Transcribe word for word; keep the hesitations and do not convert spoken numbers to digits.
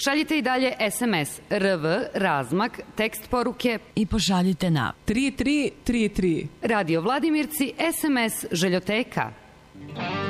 Šaljite i dalje es em es R V, razmak, tekst poruke i pošaljite na tri tri tri tri. Radio Vladimirci, es em es Željoteka.